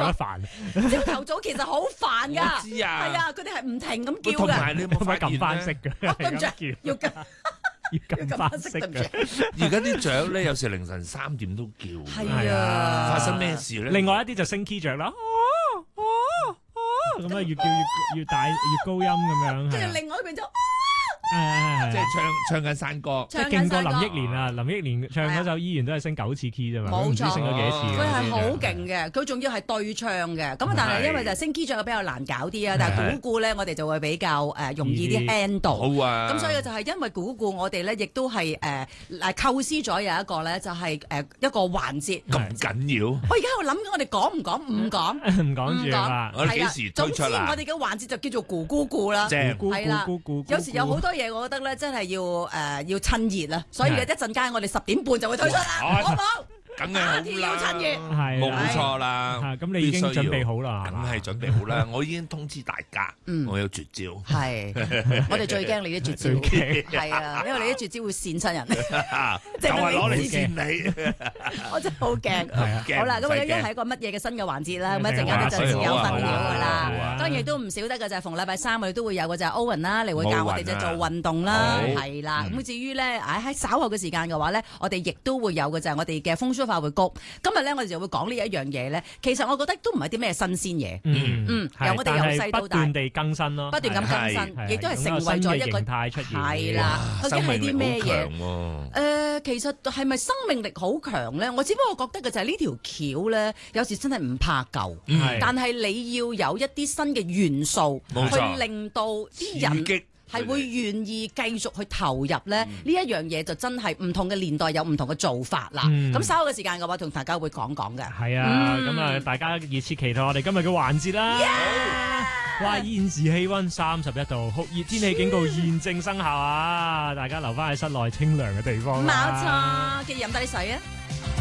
得煩。 朝頭早其實好煩㗎， 我知啊， 係啊，佢哋係唔停咁叫同㗎。 埋你有冇可唔可以撳發現咧？ 翻色嘅？ 對唔住係咁要叫要撳翻色對唔住嘅。 而家啲雀咧，有時凌晨3點都叫。 係係啊， 啊發生咩事咧？ 另外一啲就升 key 着啦，咁啊越叫越大越高音咁樣， 跟住係啊另外一邊就即係唱緊山歌。 即係勁過林憶蓮啊！林憶蓮唱嗰首依然都係升9次 key 啫嘛， 冇錯佢唔知升咗幾多次嘅。 佢係好勁嘅，佢仲要係對唱嘅。咁啊，但係因為就升 key 唱比較難搞啲啊，但係古故咧，我哋就會比較容易啲 handle。 好啊， 咁所以就係因為古故，我哋咧亦都係構思咗有一個咧，就係一個環節。 咁緊要， 我而家喺度諗緊，我哋講唔講？唔講。 唔講住啊！ 我哋幾時推出總之啊我哋嘅環節就叫做咕咕咕啦。 正咕係啦咕咕咕咕有時有好多嘢，我覺得咧真係要趁熱啊，所以一陣間我哋10點半就會推出啦， 哇好唔好？ 梗係好天要趁熱係冇錯啦。 嚇咁你已經準備好啦， 梗係準備好啦。我已經通知大家，我有絕招。 係，我哋最驚你啲絕招，係啊，因為你啲絕招會跣親人， 就係攞嚟扇你。 我真係好驚。 驚好啦，咁唔使究竟驚係一個乜嘢嘅新嘅環節啦？咁一陣間好啊咧就自有分曉㗎好啦啊。 當然亦都唔少得嘅就係逢禮拜三我哋都會有嘅就係 Owen 啦，嚟會教我哋就做運動啦， 好係啦。咁至於咧喺稍後嘅時間嘅話咧，我哋亦都會有嘅就係我哋嘅風騷快活谷。今日咧我哋就會講呢一樣嘢咧，其實我覺得都唔係啲咩新鮮嘢，由我哋由細到大不斷地更新咯， 不斷咁更新，亦都係成為咗一個態出現。 係啦，究竟係啲咩嘢？ 嘢？ 其實係咪生命力好強咧？我只不過覺得嘅就係呢條橋咧，有時真係唔怕舊，但係你要有一啲新嘅元素， 冇錯去令到啲人刺激係會願意繼續去投入咧。呢一樣嘢就真係唔同嘅年代有唔同嘅做法啦。咁稍後嘅時間嘅話，同大家會講講嘅。 係啊，咁啊，大家熱切期待我哋今日嘅環節啦。哇！現時氣溫31度，酷熱天氣警告現正生效啊！大家留翻喺室內清涼嘅地方冇啦。 錯，記住飲多啲水啊！